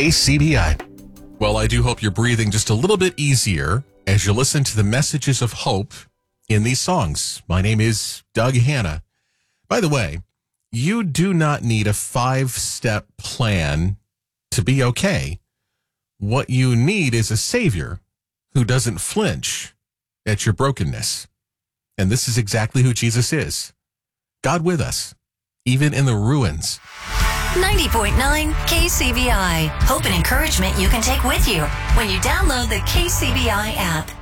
KCBI. Well, I do hope you're breathing just a little bit easier as you listen to the messages of hope in these songs. My name is Doug Hanna. By the way, you do not need a 5-step plan to be okay. What you need is a Savior who doesn't flinch at your brokenness. And this is exactly who Jesus is. God with us, even in the ruins. 90.9 KCBI. Hope and encouragement you can take with you when you download the KCBI app.